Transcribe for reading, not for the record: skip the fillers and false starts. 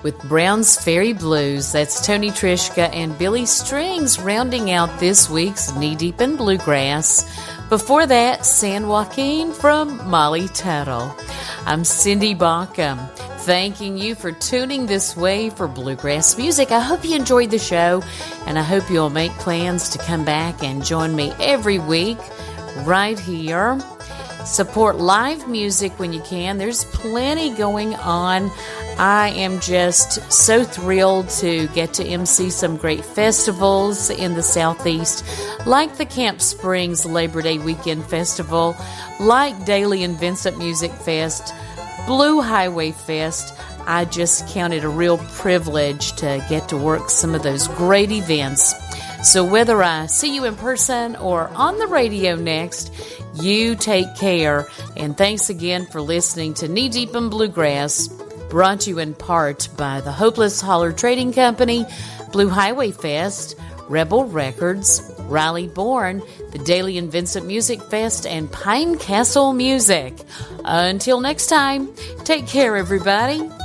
with Brown's Ferry Blues. That's Tony Trishka and Billy Strings rounding out this week's Knee Deep in Bluegrass. Before that, San Joaquin from Molly Tuttle. I'm Cindy Baucom, thanking you for tuning this way for bluegrass music. I hope you enjoyed the show, and I hope you'll make plans to come back and join me every week right here. Support live music when you can. There's plenty going on. I am just so thrilled to get to MC some great festivals in the Southeast, like the Camp Springs Labor Day Weekend Festival, like Daly and Vincent Music Fest, Blue Highway Fest. I just count it a real privilege to get to work some of those great events. So whether I see you in person or on the radio next, you take care. And thanks again for listening to Knee Deep in Bluegrass, brought to you in part by the Hopeless Holler Trading Company, Blue Highway Fest, Rebel Records, Riley Bourne, the Daly and Vincent Music Fest, and Pine Castle Music. Until next time, take care, everybody.